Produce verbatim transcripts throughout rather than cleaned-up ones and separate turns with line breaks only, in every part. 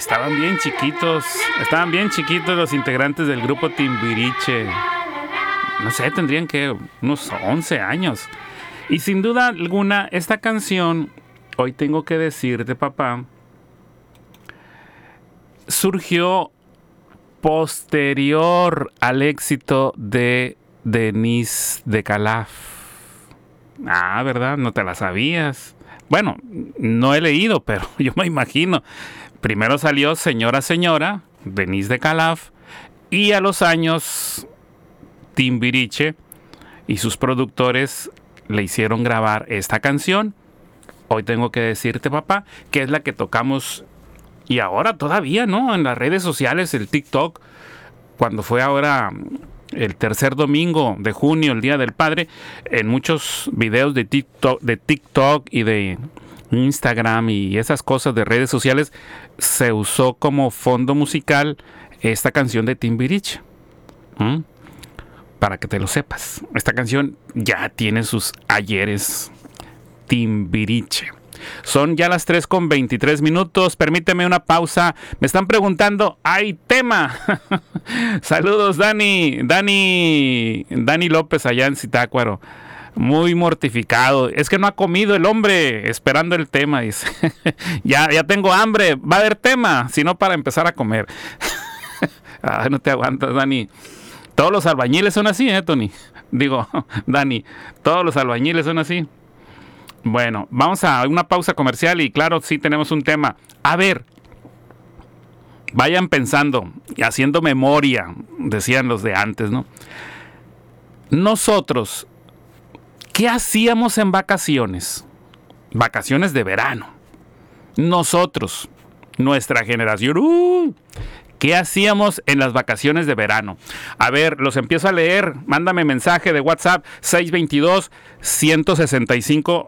estaban bien chiquitos, estaban bien chiquitos los integrantes del grupo Timbiriche. No sé, tendrían que unos once años. Y sin duda alguna, esta canción, hoy tengo que decirte, papá, surgió posterior al éxito de Denise de Calaf. Ah, ¿verdad? No te la sabías. Bueno, no he leído, pero yo me imagino. Primero salió Señora Señora, Denise de Calaf, y a los años Timbiriche y sus productores le hicieron grabar esta canción. Hoy tengo que decirte, papá, que es la que tocamos y ahora todavía, ¿no? En las redes sociales, el TikTok, cuando fue ahora el tercer domingo de junio, el Día del Padre, en muchos videos de TikTok, de TikTok y de Instagram y esas cosas de redes sociales, se usó como fondo musical esta canción de Timbiriche. ¿Mm? Para que te lo sepas, esta canción ya tiene sus ayeres. Timbiriche. Son ya las tres con veintitrés minutos. Permíteme una pausa. Me están preguntando, ¿hay tema? Saludos, Dani. Dani. Dani López allá en Zitácuaro. Muy mortificado. Es que no ha comido el hombre, esperando el tema. Dice. ya, ya tengo hambre. Va a haber tema, si no para empezar a comer. Ay, no te aguantas, Dani. Todos los albañiles son así, ¿eh, Tony? Digo, Dani, todos los albañiles son así. Bueno, vamos a una pausa comercial y claro, sí tenemos un tema. A ver, vayan pensando y haciendo memoria, decían los de antes, ¿no? Nosotros, ¿qué hacíamos en vacaciones? Vacaciones de verano. Nosotros, nuestra generación, ¡uh! ¿Qué hacíamos en las vacaciones de verano? A ver, los empiezo a leer. Mándame mensaje de WhatsApp seis dos dos, uno seis cinco,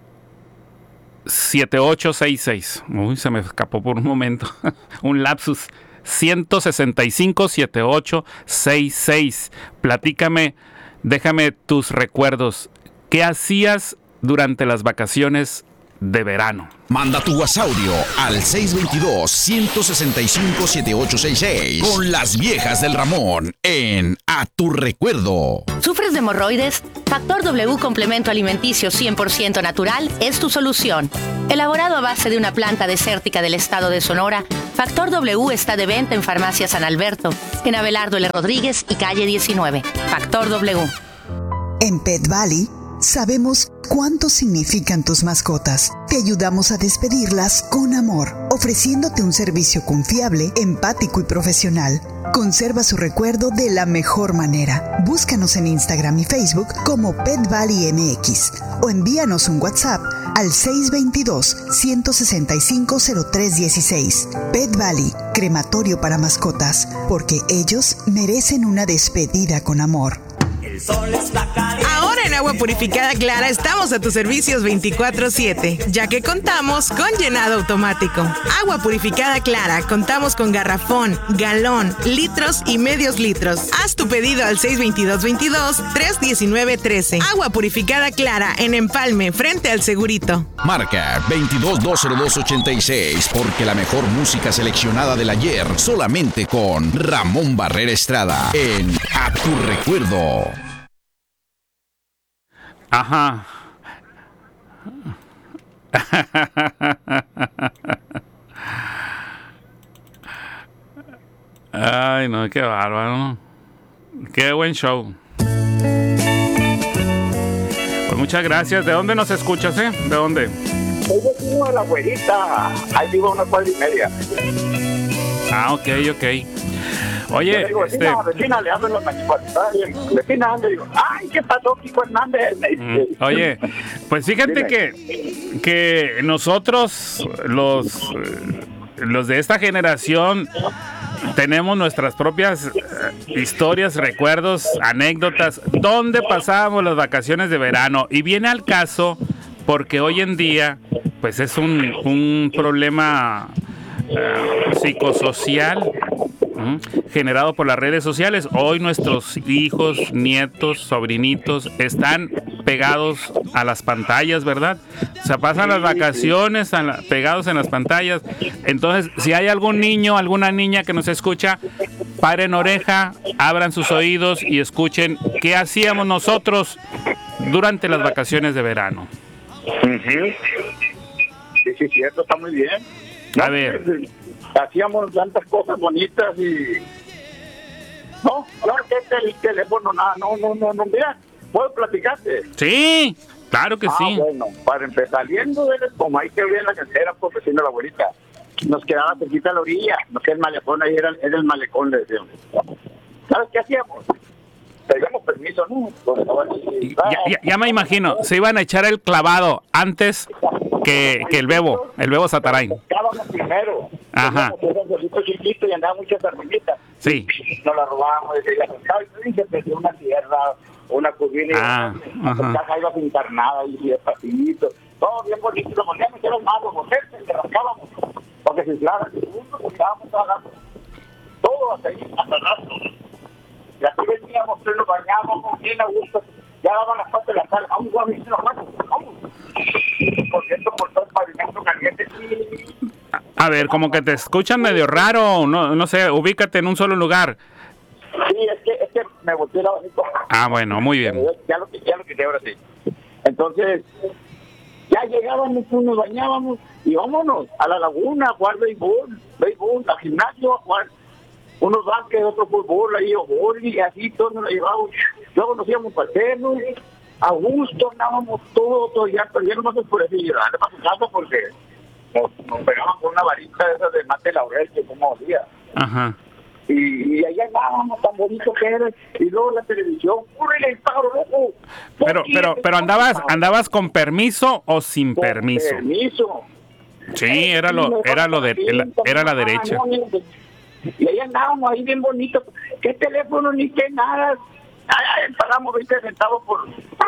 siete ocho seis seis. Uy, se me escapó por un momento. un lapsus. uno seis cinco, siete ocho seis seis. Platícame, déjame tus recuerdos. ¿Qué hacías durante las vacaciones de verano?
Manda tu WhatsAudio al seis dos dos, uno seis cinco, siete ocho seis seis con las viejas del Ramón en A Tu Recuerdo.
¿Sufres de hemorroides? Factor W Complemento Alimenticio cien por ciento natural es tu solución. Elaborado a base de una planta desértica del estado de Sonora, Factor W está de venta en Farmacia San Alberto, en Abelardo L. Rodríguez y calle diecinueve. Factor W.
En Pet Valley sabemos cuánto significan tus mascotas. Te ayudamos a despedirlas con amor, ofreciéndote un servicio confiable, empático y profesional. Conserva su recuerdo de la mejor manera. Búscanos en Instagram y Facebook como Pet Valley M X o envíanos un WhatsApp al seis dos dos, uno seis cinco, cero tres uno seis. Pet Valley, crematorio para mascotas, porque ellos merecen una despedida con amor.
El sol está caliente.
Ahora en Agua Purificada Clara estamos a tus servicios veinticuatro siete, ya que contamos con llenado automático. Agua Purificada Clara, contamos con garrafón, galón, litros y medios litros. Haz tu pedido al seis dos dos, veintidós, tres diecinueve, trece. Agua Purificada Clara en Empalme, frente al Segurito.
Marca veintidós dos cero dos ochenta y seis, porque la mejor música seleccionada del ayer solamente con Ramón Barrera Estrada en A Tu Recuerdo.
Ajá. Ay, no, qué bárbaro. Qué buen show. Pues muchas gracias. ¿De dónde nos escuchas, eh? ¿De dónde?
Soy vecino de la güerita. Ahí vivo una cuadra y media.
Ah, ok, ok. Oye,
digo, vecina,
este...
vecina, le hablo en los machicuares. Vecina, le digo, ay, ¿qué pasó, Kiko Hernández?
Mm, oye, pues fíjate que, que nosotros, los, los de esta generación, tenemos nuestras propias historias, recuerdos, anécdotas, donde pasábamos las vacaciones de verano. Y viene al caso porque hoy en día, pues es un, un problema uh, psicosocial, generado por las redes sociales. Hoy nuestros hijos, nietos, sobrinitos están pegados a las pantallas, ¿verdad? Se pasan las vacaciones a la, pegados en las pantallas. Entonces, si hay algún niño, alguna niña que nos escucha, paren oreja, abran sus oídos y escuchen qué hacíamos nosotros durante las vacaciones de verano.
Uh-huh. Sí, sí, cierto, está muy bien.
A ver.
Hacíamos tantas cosas bonitas y... No, claro que el teléfono, nada, no, no, no, no, mira, ¿puedo platicarte?
Sí, claro que
ah,
sí.
Bueno, para empezar, saliendo de como ahí que había en la cantera, por vecino la abuelita, nos quedaba cerquita a la orilla, no sé, el malecón, ahí era, era el malecón, le decíamos. ¿Sabes qué hacíamos? Pedíamos permiso, ¿no?
Ya, ya, ya me imagino, se iban a echar el clavado antes que, que el bebo, el bebo Satarain.
Pescábamos primero.
Ajá.
Teníamos un bolito chiquito y andaba muchas hermanitas.
Sí.
Nos la robábamos, y ya pescaba y se perdió una tierra, una curvina,
ah,
y la caja iba pintar nada y despacito. Todo bien bonito, lo poníamos, era más, los bocetes, que rascábamos, porque se aislaba, nos quedábamos trabajando. Todo hasta ahí, hasta el rato. Y así veníamos, nos bañábamos bien a gusto, ya daban las cuatro de la tarde, vamos, vamos, vamos, vamos. Porque esto por todo el pavimento caliente.
A ver, como que te escuchan medio raro, no, no sé, ubícate en un solo lugar.
Sí, es que, es que me volteé la bajito.
Ah, bueno, muy bien.
Ya lo, ya lo quité ahora sí. Entonces, ya llegábamos, nos bañábamos y vámonos a la laguna a jugar béisbol, béisbol, al gimnasio a jugar unos básquet, otro fútbol, ahí, o boli, y así, todos nos la llevábamos. Luego nos íbamos para el cerro, a gusto, andábamos todo, todo, ya, pero ya no más oscurecía, dale para su casa porque nos, nos pegaban con una varita de esas de mate laurel, que como hacía.
Ajá.
Y, y allá andábamos tan bonito que era, y luego la televisión, ¡cúrele el pájaro loco!
Pero, pero, pero andabas, andabas con permiso o sin
con
permiso.
permiso.
Sí, era lo, era lo de, era la derecha.
Y ahí andábamos ahí bien bonito, qué teléfono ni qué nada. Ahí, ahí pagamos veinte centavos por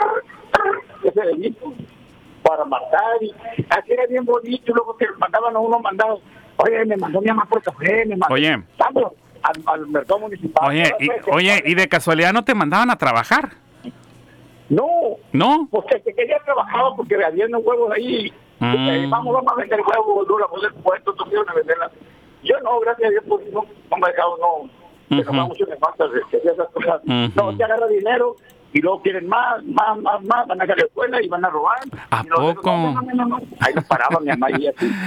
ese delito para matar, y así era bien bonito. Luego que mandaban a uno mandado, oye, me mandó mi mamá por café, me mandó,
oye,
vamos, al, al mercado municipal.
Oye, y, oye, y de casualidad no te mandaban a trabajar.
No,
no,
porque que quería trabajar porque había unos huevos ahí. Mm. Eh, vamos, vamos a vender huevos, no la poder puesto, tú quieres venderlas. Yo no, gracias a Dios, porque no, no me ha dejado, no, que uh-huh. no mucho me falta de que hacer esas cosas. Uh-huh. No, se agarra dinero y luego quieren más, más, más, más, van a ir a la escuela y van a robar.
¿A
y
poco?
No, no, no, no, no. Ahí nos paraba mi mamá y así.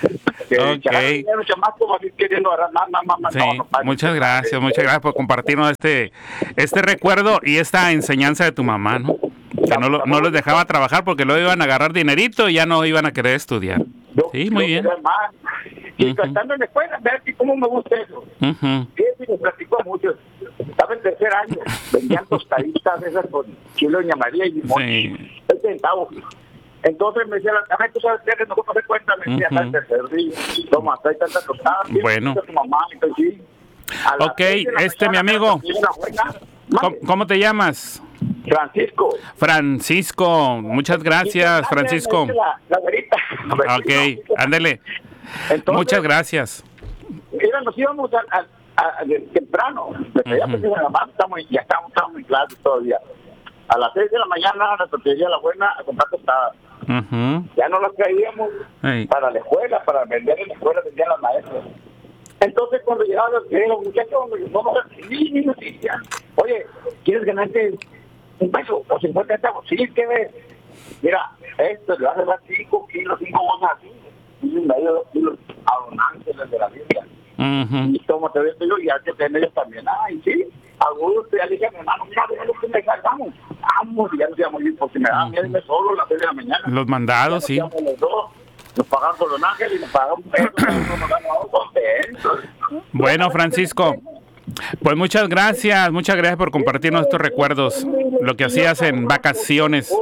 Okay.
Dinero, chamaco, así queriendo agarrar más, más, más, más.
Sí,
no, no, no,
muchas gracias, eh, muchas eh, gracias por compartirnos este, este recuerdo y esta enseñanza de tu mamá, ¿no? Que no, lo, no los dejaba trabajar porque luego iban a agarrar dinerito y ya no iban a querer estudiar.
Yo,
sí, muy bien.
Más. Y uh-huh. estando en la escuela, ver cómo me gusta eso.
Uh-huh.
Sí, sí, me platicó mucho. Estaba en tercer año, vendían tostaditas esas con chile doña María y limón.
Sí.
El centavo. Entonces me decía, a ver, tú sabes que no me cuenta, me decía, uh-huh. el tercer día, toma, trae tantas tostadas.
Bueno.
Tu mamá, entonces, sí.
Ok, este, mi amigo. ¿Cómo, ¿Cómo te llamas?
Francisco.
Francisco, muchas gracias, Francisco.
La, la verita. La
ok, ándele. Entonces, muchas gracias.
Mira, nos íbamos a, a, a, a de temprano. Uh-huh. Estamos, ya estamos, estamos en clase todavía. A las seis de la mañana, a la tortillería La Buena, a comprar tostadas. Uh-huh. Ya no las traíamos hey. para la escuela, para vender en la escuela, vendían las maestras. Entonces, cuando llegaban los muchachos, vamos a decir, oye, ¿quieres ganarte un peso o cincuenta centavos? Sí, ¿qué ves? Mira, esto le va a dar cinco kilos, cinco bolsas así, y medio dos kilos adonantes de la Biblia. Uh-huh. Y tómate esto yo, y hay que tener ellos también. Ay, sí, a gusto, ya le dije a mi hermano, mira, mira lo que me salgamos. Vamos, y ya nos íbamos a ir, porque me daban uh-huh. solo a las seis de la mañana.
Los mandados, sí.
Los dos. Nos pagaban por Don Ángel y nos pagaban un peso, nos ganamos contentos.
Bueno, Francisco, pues muchas gracias, muchas gracias por compartirnos estos recuerdos, lo que hacías en vacaciones.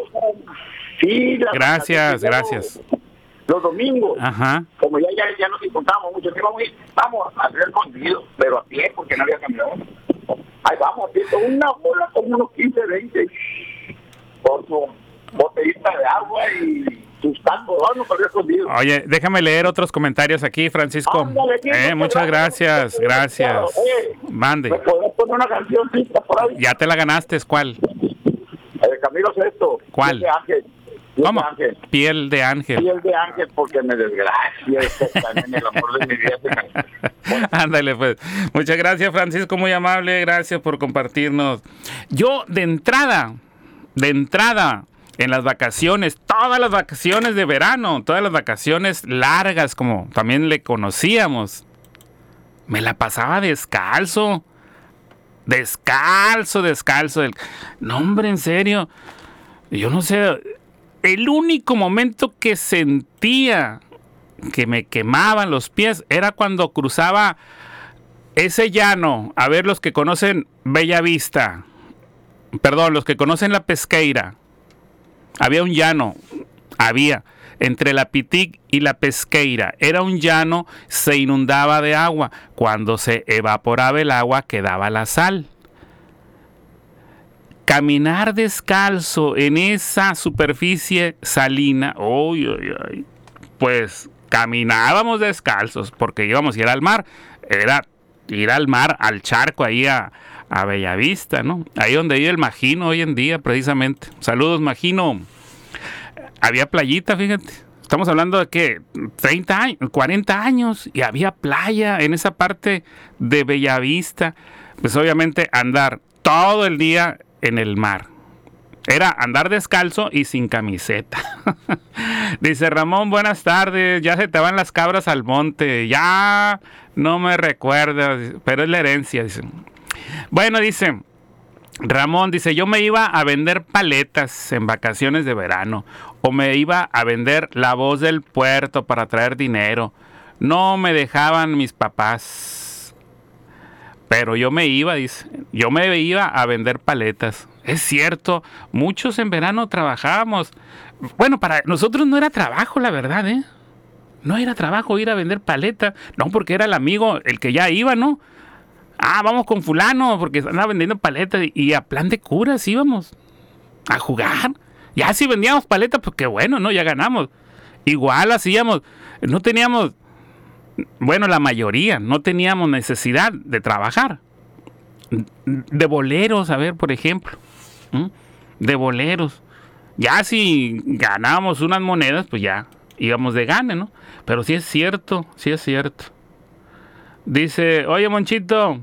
Sí,
gracias, gracias.
Los domingos,
ajá.
como ya, ya, ya nos encontrábamos mucho, que vamos a ir, vamos a hacer escondido, pero a pie, porque no había camión. Ahí vamos, a pie, con una bola como unos quince, veinte, con su botellita de agua y...
Oye, déjame leer otros comentarios aquí, Francisco.
Ándale, tío,
eh, muchas gracias, gracias.
Oye,
mande.
¿me podés poner una canción por ahí?
Ya te la ganaste, ¿cuál?
Eh, Camilo Sesto.
¿Cuál?
Piel de ángel. Piel
¿Cómo?
De ángel.
Piel de ángel.
Piel de ángel, porque me desgracia este, también el amor de mi vida. Bueno.
Ándale, pues. Muchas gracias, Francisco, muy amable. Gracias por compartirnos. Yo, de entrada, de entrada, en las vacaciones, todas las vacaciones de verano, todas las vacaciones largas, como también le conocíamos, me la pasaba descalzo. Descalzo, descalzo. No, hombre, en serio. Yo no sé. El único momento que sentía que me quemaban los pies era cuando cruzaba ese llano. A ver, los que conocen Bellavista. Perdón, los que conocen la Pesqueira. Había un llano. Había. Entre la Pitic y la Pesqueira. Era un llano, se inundaba de agua. Cuando se evaporaba el agua, quedaba la sal. Caminar descalzo en esa superficie salina, uy, uy, uy, pues caminábamos descalzos porque íbamos a ir al mar. Era ir al mar, al charco, ahí a, a Bellavista, ¿no? Ahí donde vive el Magino hoy en día, precisamente. Saludos, Magino. Había playita, fíjate. Estamos hablando de que treinta años, cuarenta años, y había playa en esa parte de Bellavista. Pues obviamente andar todo el día en el mar. Era andar descalzo y sin camiseta. Dice Ramón, buenas tardes. Ya se te van las cabras al monte. Ya no me recuerdas, pero es la herencia, dice. Bueno, dice Ramón, dice, yo me iba a vender paletas en vacaciones de verano, o me iba a vender la voz del puerto para traer dinero. No me dejaban mis papás. Pero yo me iba, dice, yo me iba a vender paletas. Es cierto, muchos en verano trabajábamos. Bueno, para nosotros no era trabajo, la verdad, ¿eh? No era trabajo ir a vender paletas. No, porque era el amigo, el que ya iba, ¿no? Ah, vamos con fulano, porque andaba vendiendo paletas. Y a plan de curas íbamos a jugar. Ya si vendíamos paletas, pues qué bueno, ¿no? Ya ganamos. Igual hacíamos, no teníamos... Bueno, la mayoría no teníamos necesidad de trabajar. De boleros, a ver, por ejemplo. ¿Mm? De boleros. Ya si ganábamos unas monedas, pues ya íbamos de gane, ¿no? Pero sí es cierto, sí es cierto. Dice, oye, Monchito,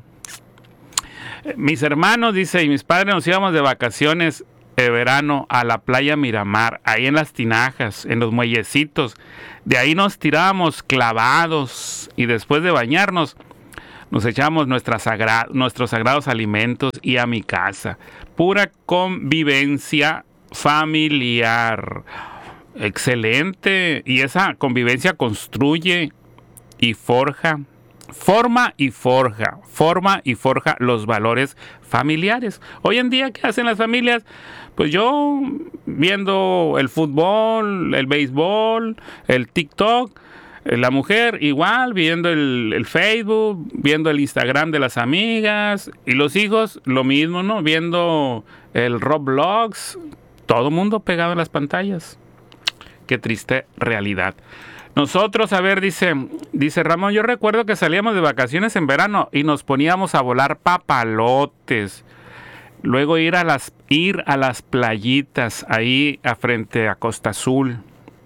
mis hermanos, dice, y mis padres nos íbamos de vacaciones de verano a la playa Miramar, ahí en las tinajas, en los muellecitos. De ahí nos tirábamos clavados y después de bañarnos nos echábamos nuestra sagra- nuestros sagrados alimentos y a mi casa. Pura convivencia familiar. Excelente. Y esa convivencia construye y forja, forma y forja, forma y forja los valores familiares. Hoy en día, ¿qué hacen las familias? Pues yo viendo el fútbol, el béisbol, el TikTok, la mujer igual viendo el, el Facebook, viendo el Instagram de las amigas, y los hijos lo mismo, ¿no? Viendo el Roblox, todo mundo pegado en las pantallas. Qué triste realidad. Nosotros, a ver, dice, dice Ramón, yo recuerdo que salíamos de vacaciones en verano y nos poníamos a volar papalotes. Luego ir a las, ir a las playitas ahí a frente a Costa Azul.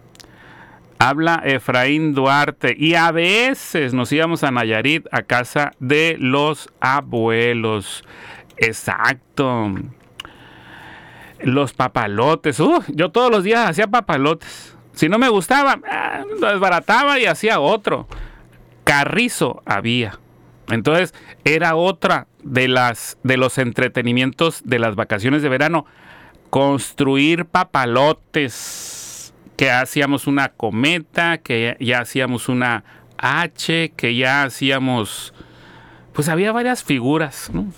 Habla Efraín Duarte. Y a veces nos íbamos a Nayarit, a casa de los abuelos. Exacto. Los papalotes. Uh, yo todos los días hacía papalotes. Si no me gustaba, eh, lo desbarataba y hacía otro. Carrizo había. Entonces era otra de las de los entretenimientos de las vacaciones de verano, construir papalotes, que hacíamos una cometa, que ya, ya hacíamos una H, que ya hacíamos, pues había varias figuras, ¿no?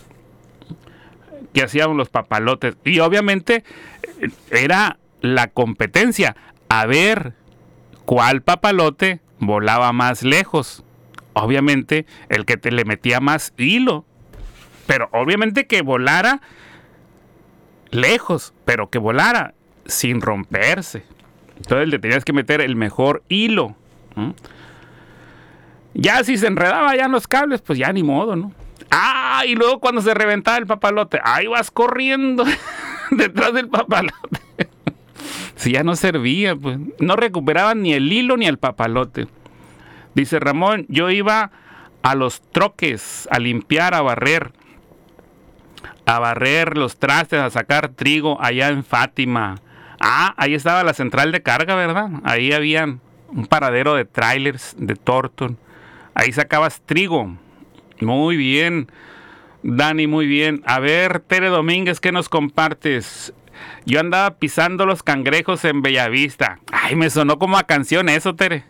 Que hacíamos los papalotes, y obviamente era la competencia, a ver cuál papalote volaba más lejos. Obviamente el que te le metía más hilo, pero obviamente que volara lejos, pero que volara sin romperse. Entonces le tenías que meter el mejor hilo. ¿Mm? Ya si se enredaba ya en los cables, pues ya ni modo, ¿no? Ah, y luego cuando se reventaba el papalote, ahí vas corriendo detrás del papalote. Si ya no servía, pues no recuperaban ni el hilo ni el papalote. Dice Ramón, yo iba a los troques a limpiar, a barrer, a barrer los trastes, a sacar trigo allá en Fátima. Ah, ahí estaba la central de carga, ¿verdad? Ahí había un paradero de trailers de Thornton. Ahí sacabas trigo. Muy bien, Dani, muy bien. A ver, Tere Domínguez, ¿qué nos compartes? Yo andaba pisando los cangrejos en Bellavista. Ay, me sonó como a canción eso, Tere.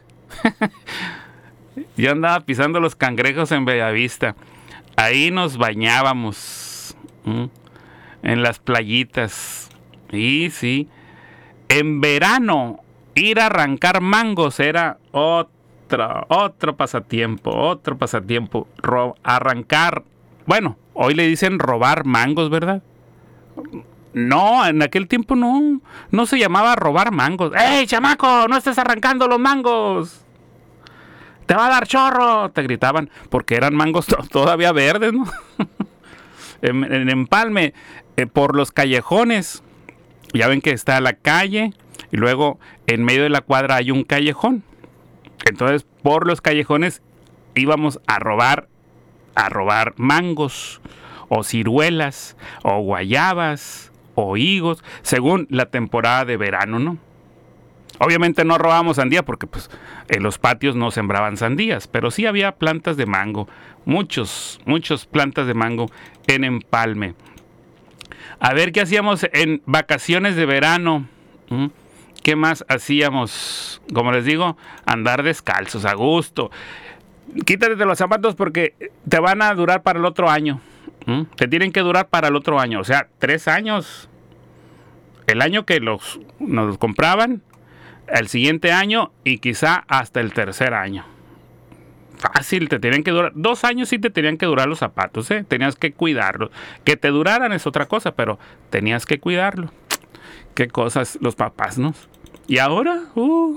Yo andaba pisando los cangrejos en Bellavista. Ahí nos bañábamos. ¿Mm? En las playitas. Y sí. En verano, ir a arrancar mangos era otro, otro pasatiempo, otro pasatiempo. Ro- arrancar, bueno, hoy le dicen robar mangos, ¿verdad? No, en aquel tiempo no, no se llamaba robar mangos. ¡Ey, chamaco, no estés arrancando los mangos! ¡Te va a dar chorro! Te gritaban, porque eran mangos to- todavía verdes, ¿no? en, en Empalme, eh, por los callejones. Ya ven que está la calle y luego en medio de la cuadra hay un callejón. Entonces, por los callejones íbamos a robar, a robar mangos o ciruelas o guayabas o higos, según la temporada de verano, ¿no? Obviamente no robábamos sandía porque pues en los patios no sembraban sandías, pero sí había plantas de mango, muchos, muchos plantas de mango en Empalme. A ver, ¿qué hacíamos en vacaciones de verano? ¿Mm? ¿Qué más hacíamos? Como les digo, andar descalzos, a gusto. Quítate de los zapatos porque te van a durar para el otro año. ¿Mm? Te tienen que durar para el otro año. O sea, tres años. El año que los, nos los compraban, el siguiente año y quizá hasta el tercer año. Fácil, te tienen que durar. Dos años sí te tenían que durar los zapatos, ¿eh? Tenías que cuidarlos. Que te duraran es otra cosa, pero tenías que cuidarlo. Qué cosas los papás, ¿no? Y ahora, uh,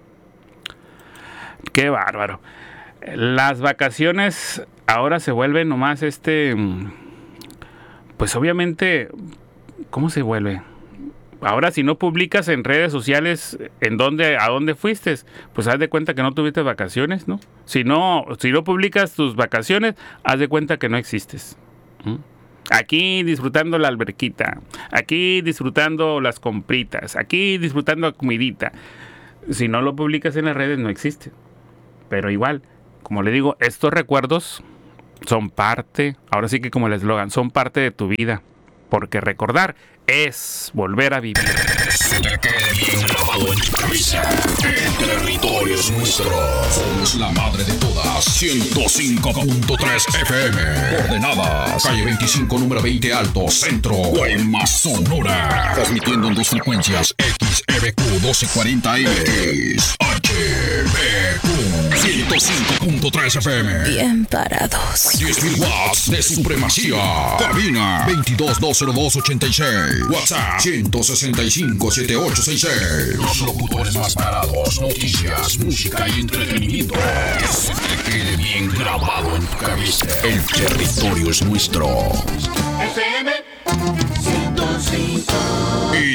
qué bárbaro. Las vacaciones ahora se vuelven nomás este, pues obviamente, ¿cómo se vuelve? Ahora, si no publicas en redes sociales en dónde, a dónde fuiste, pues haz de cuenta que no tuviste vacaciones, ¿no? Si no, si no publicas tus vacaciones, haz de cuenta que no existes. ¿Mm? Aquí disfrutando la alberquita, aquí disfrutando las compritas, aquí disfrutando la comidita. Si no lo publicas en las redes, no existe. Pero igual, como le digo, estos recuerdos son parte, ahora sí que como el eslogan, son parte de tu vida. Porque recordar es volver a vivir.
Se te quede bien grabado en tu cabeza. El territorio es nuestro. Somos la madre de todas. ciento cinco punto tres F M. Coordenadas. Calle veinticinco, número veinte Alto, Centro. Guaymas, Sonora. Transmitiendo en dos frecuencias. X R Q doce cuarenta M. X H B Q ciento cinco punto tres F M.
Bien parados.
diez mil watts de supremacía. Cabina veintidós dos cero dos ochenta y seis. WhatsApp ciento sesenta y cinco setenta y ocho sesenta y seis. Los locutores más parados, noticias, música y entretenimiento. Que se te quede bien grabado en tu cabeza. El territorio es nuestro.
F M ciento cinco.
Y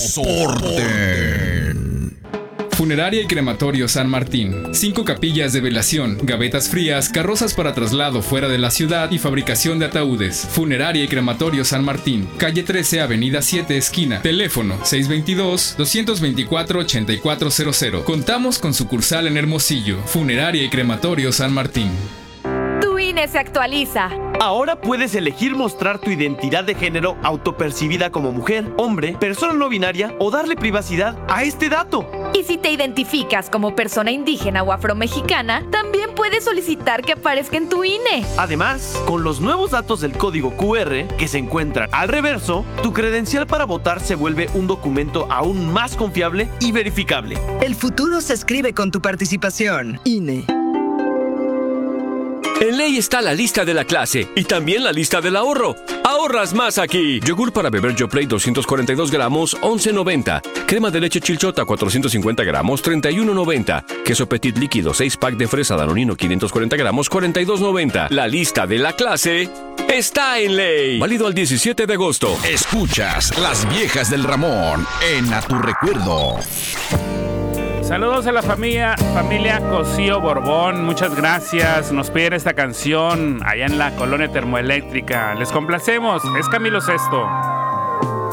soporten.
Funeraria y Crematorio San Martín. Cinco capillas de velación, gavetas frías, carrozas para traslado fuera de la ciudad y fabricación de ataúdes. Funeraria y Crematorio San Martín. Calle trece, Avenida siete, esquina. Teléfono seis dos dos, dos dos cuatro, ocho cuatro cero cero. Contamos con sucursal en Hermosillo. Funeraria y Crematorio San Martín.
Tu I N E se actualiza.
Ahora puedes elegir mostrar tu identidad de género autopercibida como mujer, hombre, persona no binaria o darle privacidad a este dato.
Y si te identificas como persona indígena o afromexicana, también puedes solicitar que aparezca en tu I N E.
Además, con los nuevos datos del código Q R que se encuentran al reverso, tu credencial para votar se vuelve un documento aún más confiable y verificable.
El futuro se escribe con tu participación. I N E. En Ley está la lista de la clase y también la lista del ahorro. ¡Ahorras más aquí! Yogur para beber Yoplait doscientos cuarenta y dos gramos, once noventa. Crema de leche Chilchota cuatrocientos cincuenta gramos, treinta y uno noventa. Queso Petit líquido seis pack de fresa Danonino quinientos cuarenta gramos, cuarenta y dos noventa. La lista de la clase está en Ley. Válido al diecisiete de agosto.
Escuchas Las Viejas del Ramón en A Tu Recuerdo.
Saludos a la familia, familia Cosío Borbón, muchas gracias. Nos piden esta canción allá en la colonia termoeléctrica. Les complacemos, es Camilo Sesto.